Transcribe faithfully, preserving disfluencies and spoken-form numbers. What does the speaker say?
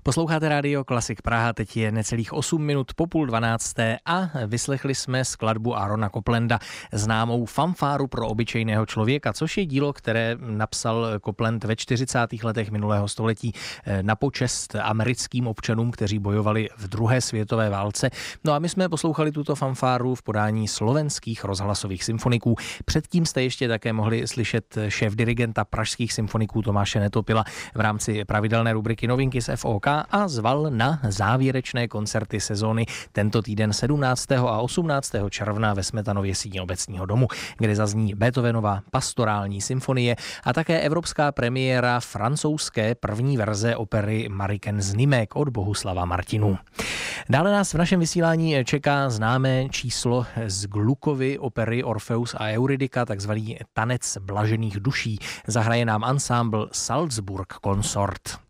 Posloucháte Rádio Klasik Praha, teď je necelých osm minut po půl dvanácté a vyslechli jsme skladbu Aarona Coplanda, známou Fanfáru pro obyčejného člověka, což je dílo, které napsal Copland ve čtyřicátých letech minulého století na počest americkým občanům, kteří bojovali v druhé světové válce. No a my jsme poslouchali tuto fanfáru v podání slovenských rozhlasových symfoniků. Předtím jste ještě také mohli slyšet šéfdirigenta pražských symfoniků Tomáše Netopila v rámci pravidelné rubriky Novinky z F O K a zval na závěrečné koncerty sezóny tento týden sedmnáctého a osmnáctého června ve Smetanově síni Obecního domu, kde zazní Beethovenova pastorální symfonie a také evropská premiéra francouzské první verze opery Mariken z Nimek od Bohuslava Martinů. Dále nás v našem vysílání čeká známé číslo z Glukovy opery Orfeus a Eurydika, takzvaný tanec blažených duší. Zahraje nám ansámbl Salzburg Consort.